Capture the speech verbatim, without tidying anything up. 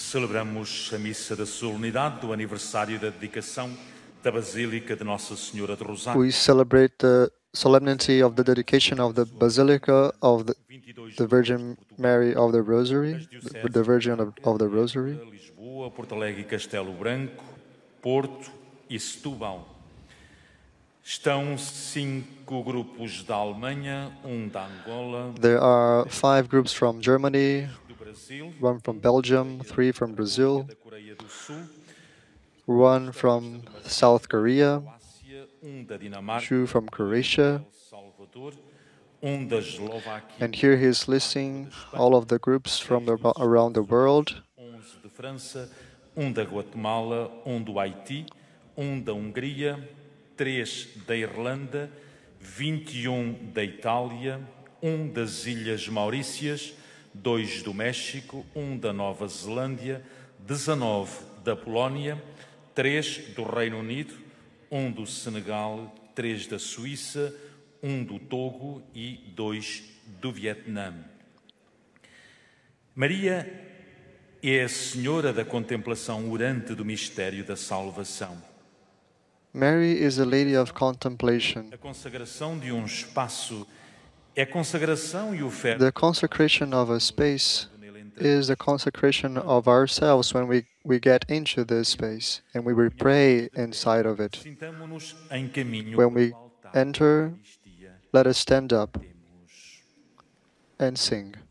Celebramos a missa da solenidade do aniversário da dedicação da Basílica de Nossa Senhora de Rosário. We celebrate the solemnity of the dedication of the Basilica of the, the Virgin Mary of the Rosary, the, the Virgin of, of the Rosary. Lisboa, Porto Alegre e Castelo Branco, Porto e Setúbal. Estão cinco grupos da Alemanha, um da Angola. There are five groups from Germany, one from Belgium, three from Brazil, one from South Korea, two from Croatia, and here he's listing all of the groups from the, around the world. onze de França, um da Guatemala, um do Haiti, um da Hungria, três da Irlanda, vinte e um da Itália, um das Ilhas Maurícias, dois do México, um da Nova Zelândia, dezenove da Polónia, três do Reino Unido, um do Senegal, três da Suíça, um do Togo e dois do Vietnã. Maria é a Senhora da contemplação orante do mistério da salvação. Mary is a lady of contemplation. A consagração de um espaço é a consagração e oferta. The consecration of a space is the consecration of ourselves when we, we get into this space and we will pray inside of it. When we enter, let us stand up and sing.